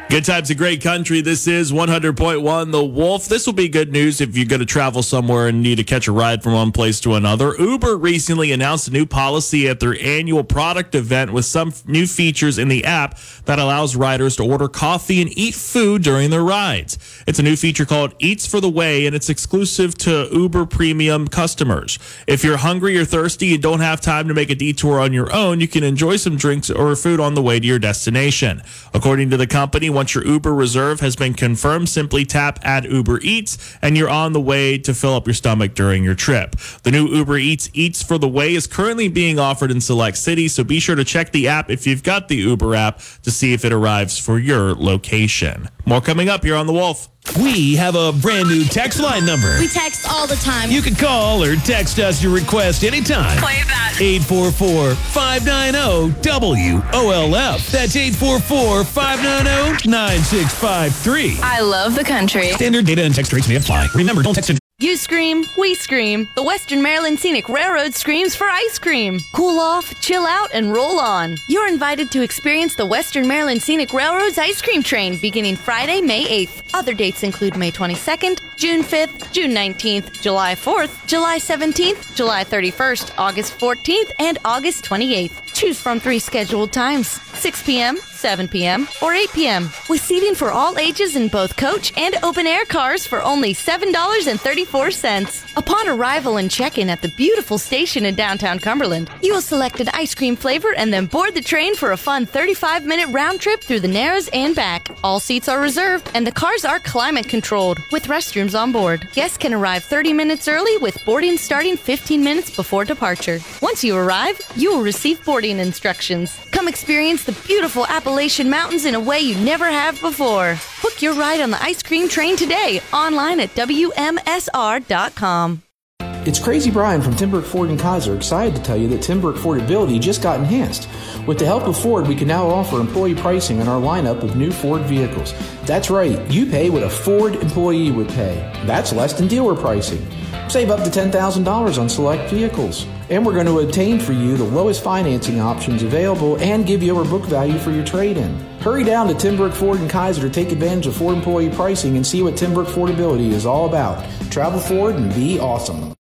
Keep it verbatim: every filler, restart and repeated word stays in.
Good times, a great country. This is one hundred point one The Wolf. This will be good news if you're going to travel somewhere and need to catch a ride from one place to another. Uber recently announced a new policy at their annual product event with some new features in the app that allows riders to order coffee and eat food during their rides. It's a new feature called Eats for the Way, and it's exclusive to Uber Premium customers. If you're hungry or thirsty and don't have time to make a detour on your own, you can enjoy some drinks or food on the way to your destination. According to the company, once your Uber reserve has been confirmed, simply tap Add Uber Eats, and you're on the way to fill up your stomach during your trip. The new Uber Eats Eats for the Way is currently being offered in select cities, so be sure to check the app if you've got the Uber app to see if it arrives for your location. More coming up here on The Wolf. We have a brand new text line number. We text all the time. You can call or text us your request anytime. Play that. eight four four, five nine zero, W O L F. That's eight four four, five nine zero, nine six five three. I love the country. Standard data and text rates may apply. Remember, don't text and... You scream, we scream. The Western Maryland Scenic Railroad screams for ice cream. Cool off, chill out, and roll on. You're invited to experience the Western Maryland Scenic Railroad's ice cream train beginning Friday, May eighth. Other dates include May twenty-second, June fifth, June nineteenth, July fourth, July seventeenth, July thirty-first, August fourteenth, and August twenty-eighth. Choose from three scheduled times, six p.m., seven p.m., or eight p.m. With seating for all ages in both coach and open-air cars for only seven dollars and thirty-four cents. Upon arrival and check-in at the beautiful station in downtown Cumberland, you will select an ice cream flavor and then board the train for a fun thirty-five minute round trip through the Narrows and back. All seats are reserved, and the cars are climate-controlled, with restrooms on board. Guests can arrive thirty minutes early, with boarding starting fifteen minutes before departure. Once you arrive, you will receive boarding instructions. Come experience the beautiful Appalachian Mountains in a way you never have before. Book your ride on the ice cream train today, online at W M S R dot com. It's Crazy Brian from Tim Burke Ford and Kaiser, excited to tell you that Tim Burke Fordability just got enhanced. With the help of Ford, we can now offer employee pricing on our lineup of new Ford vehicles. That's right, you pay what a Ford employee would pay. That's less than dealer pricing. Save up to ten thousand dollars on select vehicles. And we're going to obtain for you the lowest financing options available and give you our book value for your trade-in. Hurry down to Tim Burke Ford and Kaiser to take advantage of Ford employee pricing and see what Tim Burke Fordability is all about. Travel Ford and be awesome.